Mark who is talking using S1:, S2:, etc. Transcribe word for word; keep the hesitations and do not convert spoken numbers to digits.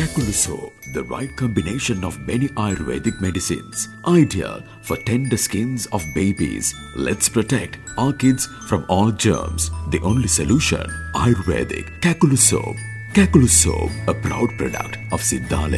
S1: Kakulu soap, the right combination of many Ayurvedic medicines, ideal for tender skins of babies. Let's protect our kids from all germs. The only solution, Ayurvedic Kakulu soap. Kakulu soap, a proud product of Siddhalaya.